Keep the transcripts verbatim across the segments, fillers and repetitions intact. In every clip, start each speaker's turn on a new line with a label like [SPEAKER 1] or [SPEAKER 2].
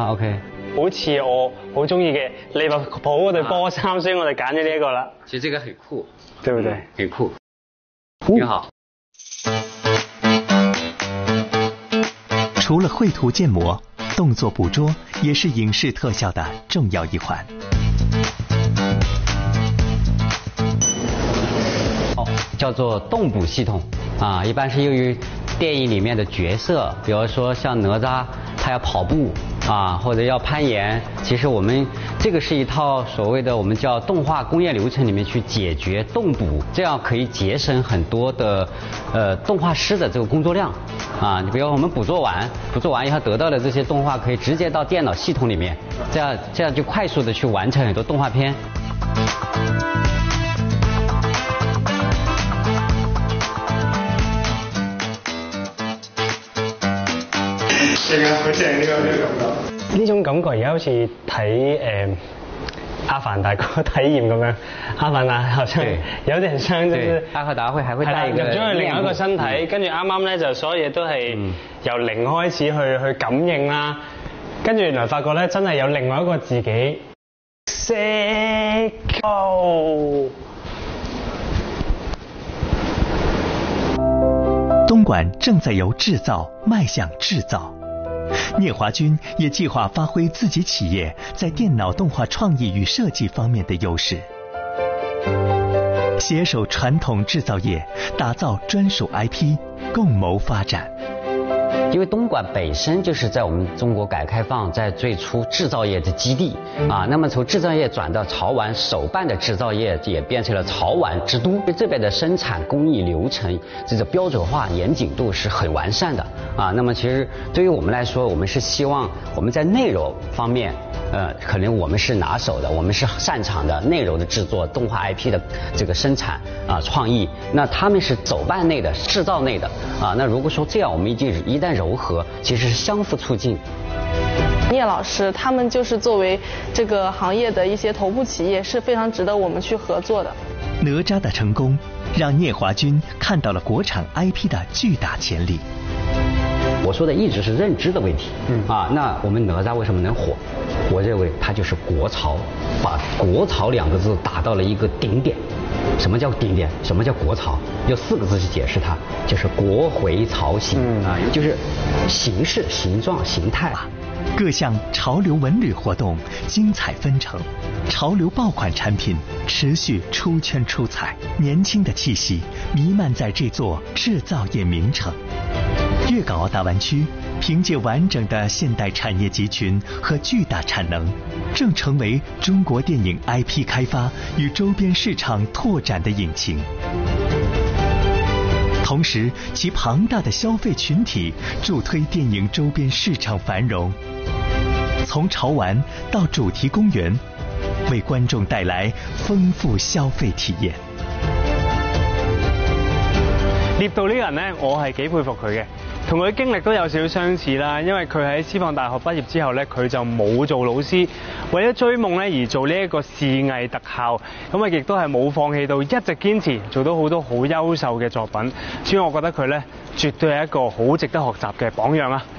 [SPEAKER 1] OK。
[SPEAKER 2] 好似我好中意嘅利物浦嗰對波衫，所以我哋揀咗呢一個啦。
[SPEAKER 1] 其實這個很酷，
[SPEAKER 2] 對不對？
[SPEAKER 1] 很酷，挺好。
[SPEAKER 3] 除了繪圖建模，動作捕捉也是影視特效的重要一環。
[SPEAKER 1] 哦，叫做動捕系統啊，一般是由於電影裡面的角色，比如說像哪吒，他要跑步啊，或者要攀岩。其實我們這個是一套所謂的我們叫動畫工業流程裡面去解決動捕，這樣可以節省很多的呃動畫師的這個工作量啊。你比如我們捕捉完，捕捉完以後得到的這些動畫可以直接到電腦系統裡面，這樣這樣就快速的去完成很多動畫片。
[SPEAKER 2] 正啊，好正呢個呢個感覺。呢種感覺而家好似睇誒阿凡達個體驗咁樣。阿凡達好像有點像，就是
[SPEAKER 1] 阿凡達會還會帶一個
[SPEAKER 2] 入咗去另外一個身體，跟住啱啱咧就所有嘢都係由零開始去去感應啦。跟住原來發覺咧真係有另外一個自己。Say go。
[SPEAKER 3] 東莞正在由製造邁向製造。聶華軍也計劃發揮自己企業在電腦動畫創意與設計方面的優勢，攜手傳統製造業，打造專屬 I P， 共謀發展。
[SPEAKER 1] 因為東莞本身就是在我們中國改革開放在最初製造業的基地啊，那麼從製造業轉到潮玩手辦的製造業，也變成了潮玩之都。這邊的生產工藝流程，這個標準化嚴謹度是很完善的啊。那麼其實對於我們來說，我們是希望我們在內容方面，呃，可能我們是拿手的，我們是擅長的內容的製作、動畫 I P 的這個生產啊創意。那他們是手辦內的、製造內的啊。那如果說這樣，我們一定一旦柔和，其實是相互促進。
[SPEAKER 4] 聶老師他們就是作為這個行業的一些頭部企業，是非常值得我們去合作的。
[SPEAKER 3] 哪吒的成功，讓聶華軍看到了國產 I P 的巨大潛力。
[SPEAKER 1] 我說的一直是認知的問題，嗯啊，那我們哪吒為什麼能火？我認為它就是國潮，把國潮兩個字打到了一個頂點。什麼叫頂點？什麼叫國潮？用四個字去解釋它，就是國回潮行、嗯、啊，就是形式、形狀、形態。
[SPEAKER 3] 各項潮流文旅活動精彩紛呈，潮流爆款產品持續出圈出彩，年輕的氣息彌漫在這座製造業名城。粵港澳大灣區憑借完整的現代產業集群和巨大產能，正成為中國電影 I P 開發與周邊市場拓展的引擎。同時，其龐大的消費群體助推電影周邊市場繁榮。從潮玩到主題公園，為觀眾帶來豐富消費體驗。
[SPEAKER 2] 聶導呢個人呢，我係幾佩服佢嘅。同佢經歷都有少少相似啦，因為佢喺師範大學畢業之後咧，佢就冇做老師，為咗追夢咧而做呢一個視藝特效，咁啊亦都係冇放棄到，一直堅持做到好多好優秀嘅作品，所以我覺得佢咧絕對係一個好值得學習嘅榜樣啊！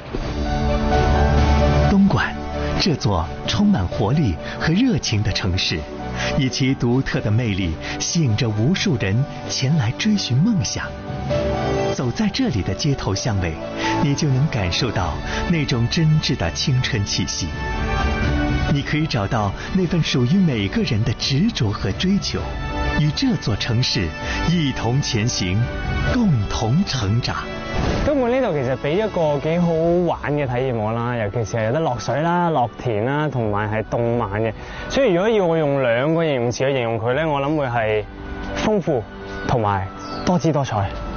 [SPEAKER 3] 東莞，這座充滿活力和熱情的城市，以其獨特的魅力，吸引着無數人前來追尋夢想。走在這裡的街頭巷尾，你就能感受到那種真摯的青春氣息。你可以找到那份屬於每個人的執着和追求，與這座城市一同前行，共同成長。
[SPEAKER 2] 東莞呢度其實俾一個幾好玩嘅體驗我啦，尤其是係有得落水啦、落田啦，同埋係動漫嘅。所以如果要我用兩個形容詞去形容佢呢，我諗會係豐富同埋多姿多彩。